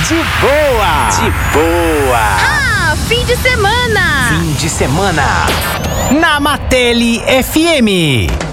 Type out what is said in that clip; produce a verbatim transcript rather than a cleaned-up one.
De boa! De boa! Ah, fim de semana! Fim de semana na Matele F M.